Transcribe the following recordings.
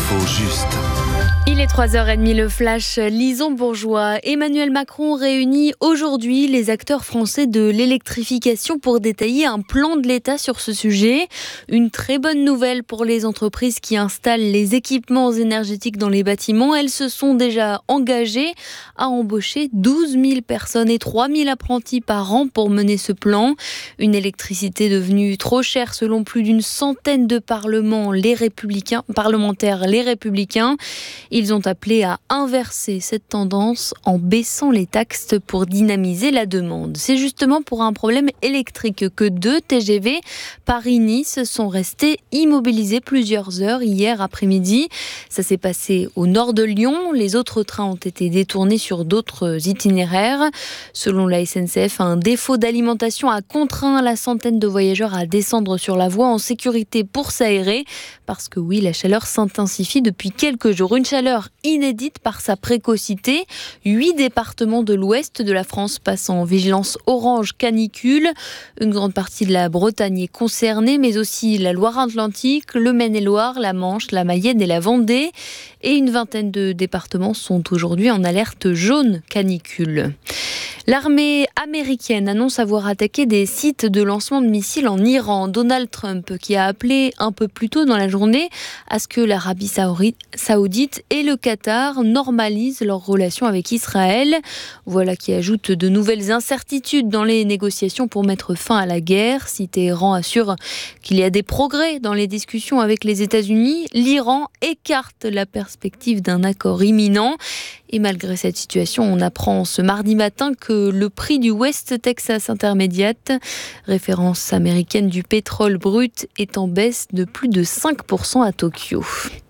L'info juste. Il est 3h30, le flash Lison Bourgeois. Emmanuel Macron réunit aujourd'hui les acteurs français de l'électrification pour détailler un plan de l'État sur ce sujet. Une très bonne nouvelle pour les entreprises qui installent les équipements énergétiques dans les bâtiments. Elles se sont déjà engagées à embaucher 12 000 personnes et 3 000 apprentis par an pour mener ce plan. Une électricité devenue trop chère selon plus d'une centaine de parlementaires, les Républicains. Ils ont appelé à inverser cette tendance en baissant les taxes pour dynamiser la demande. C'est justement pour un problème électrique que 2 TGV Paris-Nice sont restés immobilisés plusieurs heures hier après-midi. Ça s'est passé au nord de Lyon. Les autres trains ont été détournés sur d'autres itinéraires. Selon la SNCF, un défaut d'alimentation a contraint la centaine de voyageurs à descendre sur la voie en sécurité pour s'aérer. Parce que oui, la chaleur s'intensifie depuis quelques jours. Une chaleur inédite par sa précocité. 8 départements de l'ouest de la France passent en vigilance orange canicule. Une grande partie de la Bretagne est concernée, mais aussi la Loire-Atlantique, le Maine-et-Loire, la Manche, la Mayenne et la Vendée. Et une vingtaine de départements sont aujourd'hui en alerte jaune canicule. L'armée américaine annonce avoir attaqué des sites de lancement de missiles en Iran. Donald Trump qui a appelé un peu plus tôt dans la journée à ce que l'Arabie saoudite et le Qatar normalisent leurs relations avec Israël. Voilà qui ajoute de nouvelles incertitudes dans les négociations pour mettre fin à la guerre. Si Téhéran assure qu'il y a des progrès dans les discussions avec les États-Unis, l'Iran écarte la perspective d'un accord imminent. Et malgré cette situation, on apprend ce mardi matin que le prix du West Texas Intermediate, référence américaine du pétrole brut, est en baisse de plus de 5% à Tokyo.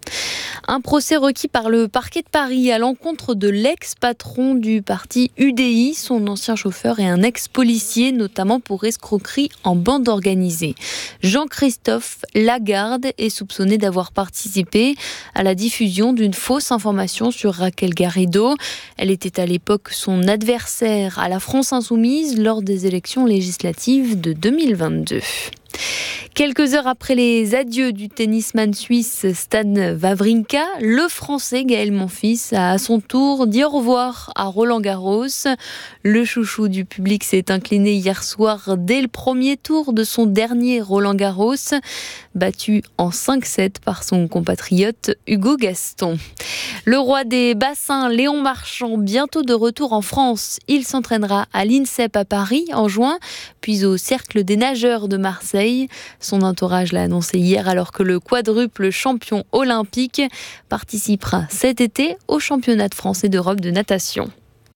Un procès requis par le parquet de Paris à l'encontre de l'ex-patron du parti UDI, son ancien chauffeur et un ex-policier, notamment pour escroquerie en bande organisée. Jean-Christophe Lagarde est soupçonné d'avoir participé à la diffusion d'une fausse information sur Raquel Garrido. Elle était à l'époque son adversaire à la France Insoumise lors des élections législatives de 2022. Quelques heures après les adieux du tennisman suisse Stan Wawrinka, le Français Gaël Monfils a à son tour dit au revoir à Roland-Garros. Le chouchou du public s'est incliné hier soir dès le premier tour de son dernier Roland-Garros, battu en 5-7 par son compatriote Hugo Gaston. Le roi des bassins, Léon Marchand, bientôt de retour en France. Il s'entraînera à l'INSEP à Paris en juin, puis au Cercle des nageurs de Marseille. Son entourage l'a annoncé hier alors que le quadruple champion olympique participera cet été au championnat de France et d'Europe de natation.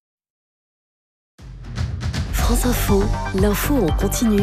France Info, l'info en continu.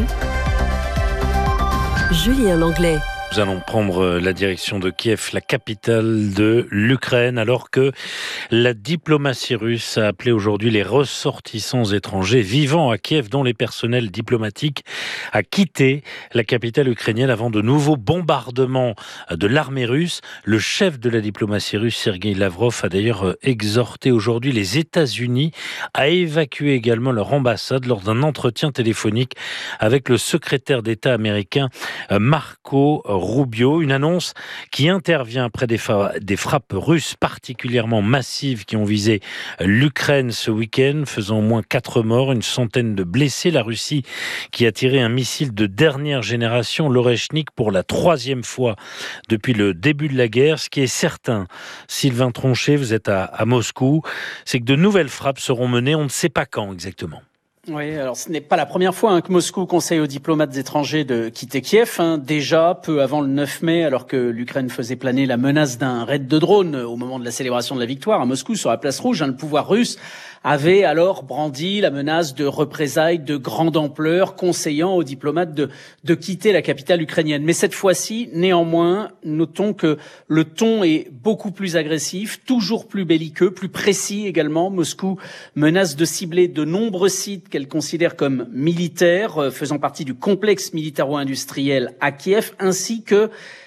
Julien Langlais. Nous allons prendre la direction de Kiev, la capitale de l'Ukraine, alors que la diplomatie russe a appelé aujourd'hui les ressortissants étrangers vivant à Kiev, dont les personnels diplomatiques, à quitter la capitale ukrainienne avant de nouveaux bombardements de l'armée russe. Le chef de la diplomatie russe, Sergueï Lavrov, a d'ailleurs exhorté aujourd'hui les États-Unis à évacuer également leur ambassade lors d'un entretien téléphonique avec le secrétaire d'État américain Marco Rubio, une annonce qui intervient après des frappes russes particulièrement massives qui ont visé l'Ukraine ce week-end, faisant au moins 4 morts, une centaine de blessés. La Russie qui a tiré un missile de dernière génération, l'Oreshnik, pour la 3e fois depuis le début de la guerre. Ce qui est certain, Sylvain Tronchet, vous êtes à Moscou, c'est que de nouvelles frappes seront menées, on ne sait pas quand exactement. Oui, alors ce n'est pas la première fois que Moscou conseille aux diplomates étrangers de quitter Kiev. Déjà, peu avant le 9 mai, alors que l'Ukraine faisait planer la menace d'un raid de drones au moment de la célébration de la victoire à Moscou sur la place rouge, le pouvoir russe avait alors brandi la menace de représailles de grande ampleur, conseillant aux diplomates de quitter la capitale ukrainienne. Mais cette fois-ci, néanmoins, notons que le ton est beaucoup plus agressif, toujours plus belliqueux, plus précis également. Moscou menace de cibler de nombreux sites qu'elle considère comme militaires, faisant partie du complexe militaro-industriel à Kiev, ainsi que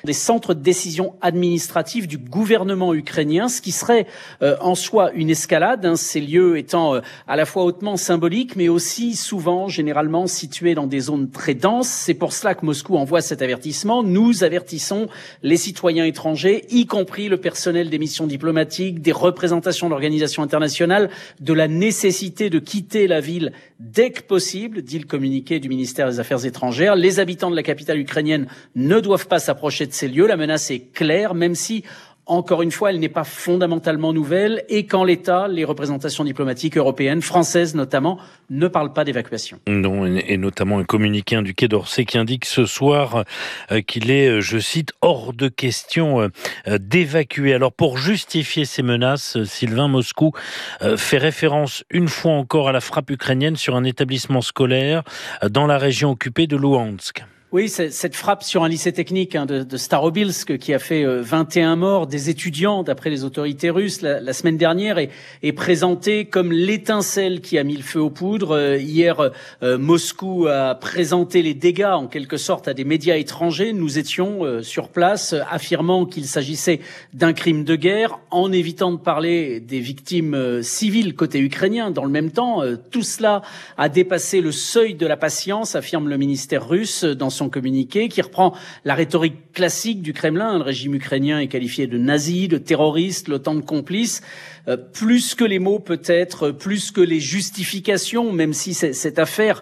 des centres de décision administrative du gouvernement ukrainien, ce qui serait en soi une escalade, ces lieux étant à la fois hautement symboliques, mais aussi souvent, généralement, situés dans des zones très denses. C'est pour cela que Moscou envoie cet avertissement. Nous avertissons les citoyens étrangers, y compris le personnel des missions diplomatiques, des représentations d'organisations internationales, de la nécessité de quitter la ville dès que possible, dit le communiqué du ministère des Affaires étrangères. Les habitants de la capitale ukrainienne ne doivent pas s'approcher de ces lieux. La menace est claire, même si, encore une fois, elle n'est pas fondamentalement nouvelle et qu'en l'état, les représentations diplomatiques européennes, françaises notamment, ne parlent pas d'évacuation. Non, et notamment un communiqué du Quai d'Orsay qui indique ce soir qu'il est, je cite, hors de question d'évacuer. Alors pour justifier ces menaces, Sylvain, Moscou fait référence une fois encore à la frappe ukrainienne sur un établissement scolaire dans la région occupée de Louhansk. Oui, cette frappe sur un lycée technique de Starobilsk qui a fait 21 morts, des étudiants, d'après les autorités russes, la semaine dernière, est présentée comme l'étincelle qui a mis le feu aux poudres. Hier, Moscou a présenté les dégâts, en quelque sorte, à des médias étrangers. Nous étions sur place, affirmant qu'il s'agissait d'un crime de guerre, en évitant de parler des victimes civiles côté ukrainien. Dans le même temps, tout cela a dépassé le seuil de la patience, affirme le ministère russe dans son communiqué, qui reprend la rhétorique classique du Kremlin. Le régime ukrainien est qualifié de nazi, de terroriste, l'OTAN de complice. Plus que les mots peut-être, plus que les justifications, même si cette affaire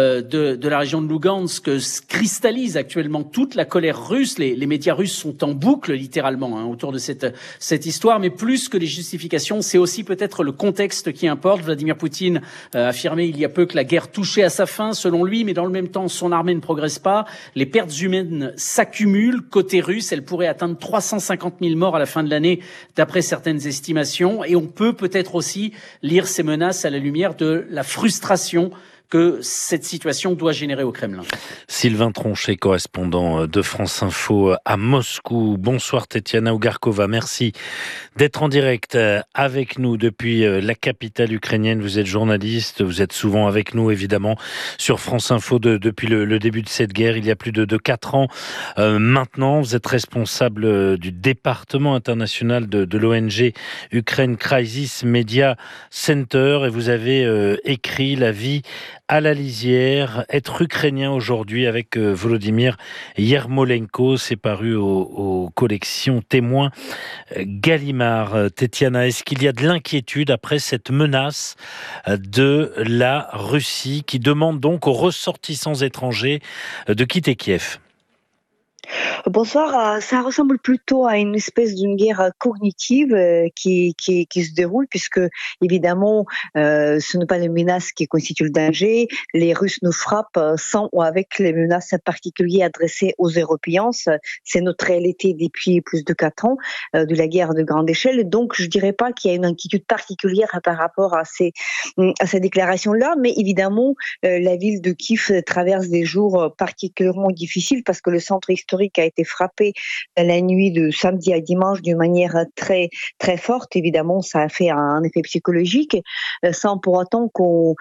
de la région de Lugansk cristallise actuellement toute la colère russe. Les médias russes sont en boucle littéralement autour de cette histoire, mais plus que les justifications, c'est aussi peut-être le contexte qui importe. Vladimir Poutine a affirmé il y a peu que la guerre touchait à sa fin selon lui, mais dans le même temps son armée ne progresse pas. Les pertes humaines s'accumulent côté russe, elles pourraient atteindre 350 000 morts à la fin de l'année d'après certaines estimations. Et on peut peut-être aussi lire ces menaces à la lumière de la frustration que cette situation doit générer au Kremlin. Sylvain Tronchet, correspondant de France Info à Moscou. Bonsoir Tetiana Ougarkova, merci d'être en direct avec nous depuis la capitale ukrainienne. Vous êtes journaliste, vous êtes souvent avec nous évidemment sur France Info depuis le début de cette guerre, il y a plus de 4 ans maintenant. Vous êtes responsable du département international de l'ONG Ukraine Crisis Media Center et vous avez écrit La vie à la lisière, être ukrainien aujourd'hui avec Volodymyr Yermolenko, c'est paru aux collections Témoins Gallimard. Tetiana, est-ce qu'il y a de l'inquiétude après cette menace de la Russie qui demande donc aux ressortissants étrangers de quitter Kiev ? Bonsoir, ça ressemble plutôt à une espèce d'une guerre cognitive qui se déroule puisque évidemment ce n'est pas les menaces qui constituent le danger. Les Russes nous frappent sans ou avec les menaces particulières adressées aux Européens. C'est notre réalité depuis plus de 4 ans de la guerre de grande échelle. Donc je dirais pas qu'il y a une inquiétude particulière par rapport à ces déclarations-là, mais évidemment la ville de Kiev traverse des jours particulièrement difficiles parce que le centre historique a été frappé la nuit de samedi à dimanche d'une manière très très forte. Évidemment, ça a fait un effet psychologique, sans pour autant qu'on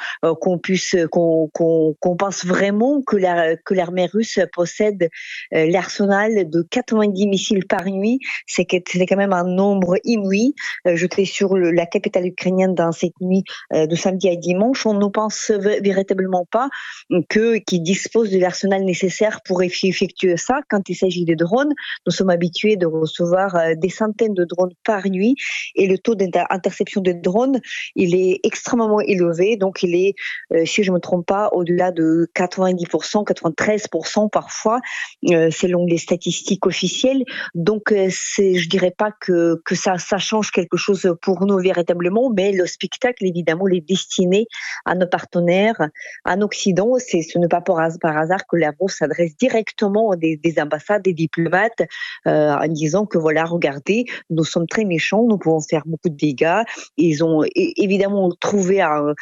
pense vraiment que l'armée russe possède l'arsenal de 90 missiles par nuit. C'est quand même un nombre inouï. J'étais sur la capitale ukrainienne dans cette nuit de samedi à dimanche. On ne pense véritablement pas qu'ils disposent de l'arsenal nécessaire pour effectuer ça. Quand il s'agit de drones, nous sommes habitués de recevoir des centaines de drones par nuit et le taux d'interception des drones, il est extrêmement élevé. Donc il est, si je ne me trompe pas, au-delà de 90%, 93% parfois, selon les statistiques officielles. Donc je dirais pas que ça change quelque chose pour nous véritablement, mais le spectacle évidemment il est destiné à nos partenaires en Occident. Ce n'est pas par hasard que la Russie s'adresse directement à des ambassades, des diplomates, en disant que voilà, regardez, nous sommes très méchants, nous pouvons faire beaucoup de dégâts. Ils ont évidemment trouvé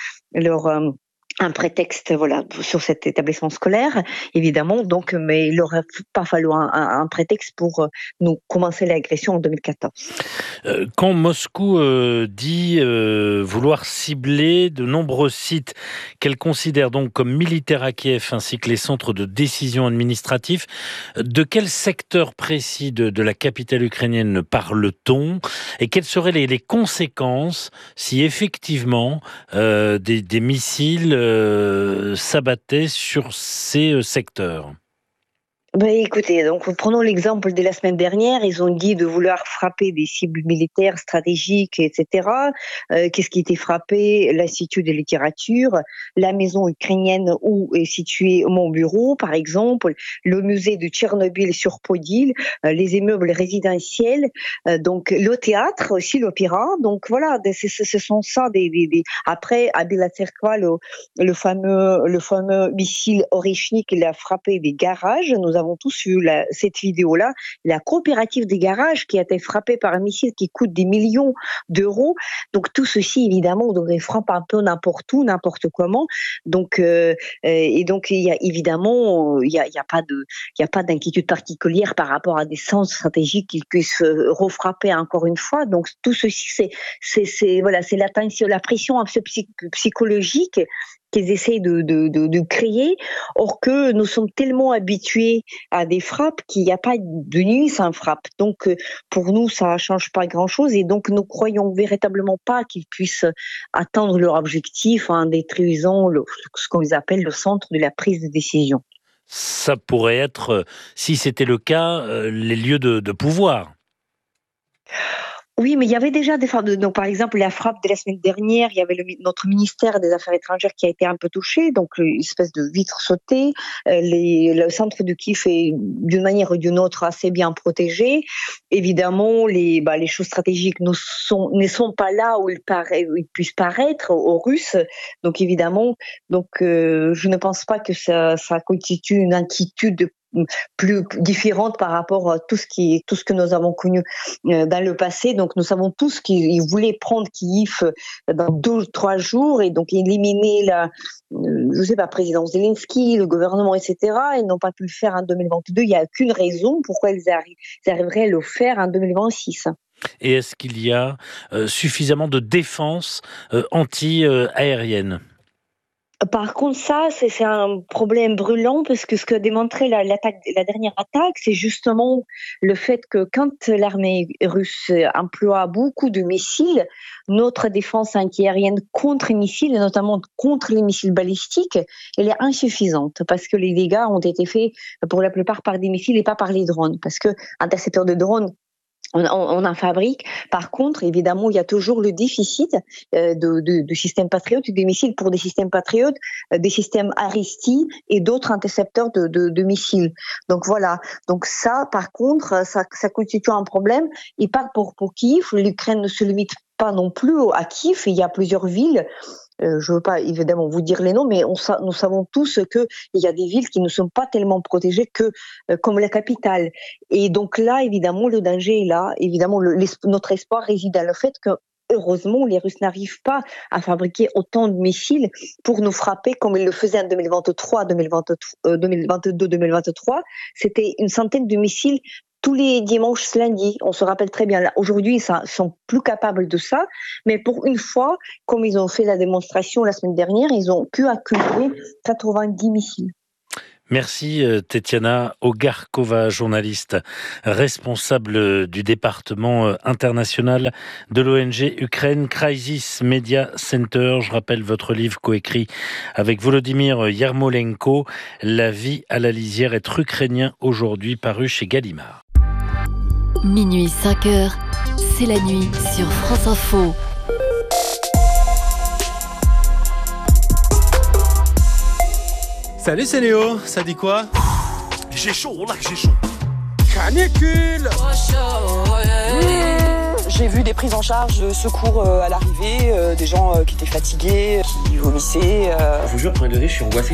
un prétexte sur cet établissement scolaire, évidemment, donc, mais il n'aurait pas fallu un prétexte pour nous commencer l'agression en 2014. Quand Moscou dit vouloir cibler de nombreux sites qu'elle considère donc comme militaires à Kiev, ainsi que les centres de décision administratifs, de quel secteur précis de la capitale ukrainienne parle-t-on et quelles seraient les conséquences si effectivement des missiles s'abattaient sur ces secteurs? Écoutez, donc prenons l'exemple de la semaine dernière. Ils ont dit de vouloir frapper des cibles militaires stratégiques, etc. Qu'est-ce qui était frappé? L'Institut de littérature, la maison ukrainienne où est situé mon bureau, par exemple, le musée de Tchernobyl sur Podil, les immeubles résidentiels, donc le théâtre aussi, l'opéra. Donc voilà, ce sont ça Après, à Bela Tserkva, le fameux missile Orychnik, il a frappé des garages. Nous avons tous vu cette vidéo-là, la coopérative des garages qui a été frappée par un missile qui coûte des millions d'euros. Donc tout ceci, évidemment, on frappe un peu n'importe où, n'importe comment. Donc et donc il y a évidemment il y a pas d'inquiétude particulière par rapport à des centres stratégiques qui puissent refrapper encore une fois. Donc tout ceci, c'est la tension, la pression un peu psychologique qu'ils essayent de créer, or que nous sommes tellement habitués à des frappes qu'il n'y a pas de nuit sans frappe. Donc, pour nous, ça ne change pas grand-chose et donc nous croyons véritablement pas qu'ils puissent atteindre leur objectif en détruisant ce qu'on appelle le centre de la prise de décision. Ça pourrait être, si c'était le cas, les lieux de pouvoir. Oui, mais il y avait déjà des frappes. Donc, par exemple, la frappe de la semaine dernière, il y avait notre ministère des Affaires étrangères qui a été un peu touché, donc une espèce de vitre sautée. Le centre de Kiev est d'une manière ou d'une autre assez bien protégé. Évidemment, les choses stratégiques ne sont pas là où ils puissent paraître aux Russes. Donc, évidemment, je ne pense pas que ça constitue une inquiétude plus différente par rapport à tout ce que nous avons connu dans le passé. Donc nous savons tous qu'ils voulaient prendre Kiev dans 2 ou 3 jours et donc éliminer président Zelensky, le gouvernement, etc. Ils n'ont pas pu le faire en 2022. Il n'y a aucune raison pourquoi ils arriveraient à le faire en 2026. Et est-ce qu'il y a suffisamment de défense anti-aérienne ? Par contre, ça, c'est un problème brûlant parce que ce que démontrait la dernière attaque, c'est justement le fait que quand l'armée russe emploie beaucoup de missiles, notre défense antiaérienne contre les missiles, et notamment contre les missiles balistiques, elle est insuffisante parce que les dégâts ont été faits pour la plupart par des missiles et pas par les drones. Parce que intercepteurs de drones, on en fabrique. Par contre, évidemment, il y a toujours le déficit de systèmes patriotes, des missiles pour des systèmes patriotes, des systèmes Aristi et d'autres intercepteurs de missiles. Donc voilà. Donc ça, par contre, ça constitue un problème. Et pas pour Kiev. L'Ukraine ne se limite pas non plus à Kiev. Il y a plusieurs villes. Je ne veux pas évidemment vous dire les noms, mais nous savons tous qu'il y a des villes qui ne sont pas tellement protégées comme la capitale. Et donc là, évidemment, le danger est là. Évidemment, notre espoir réside dans le fait que, heureusement, les Russes n'arrivent pas à fabriquer autant de missiles pour nous frapper comme ils le faisaient en 2023, 2022, 2023. C'était une centaine de missiles tous les dimanches, lundi. On se rappelle très bien. Là, aujourd'hui, ils sont plus capables de ça. Mais pour une fois, comme ils ont fait la démonstration la semaine dernière, ils ont pu accumuler 90 missiles. Merci Tetiana Ogarkova, journaliste responsable du département international de l'ONG Ukraine Crisis Media Center. Je rappelle votre livre coécrit avec Volodymyr Yermolenko, La vie à la lisière, être ukrainien aujourd'hui, paru chez Gallimard. Minuit 5h, c'est la nuit sur France Info. Salut, c'est Léo, ça dit quoi? J'ai chaud, là que j'ai chaud. Canicule. J'ai vu des prises en charge de secours à l'arrivée, des gens qui étaient fatigués, qui vomissaient. Je vous jure, pour le je suis angoissé.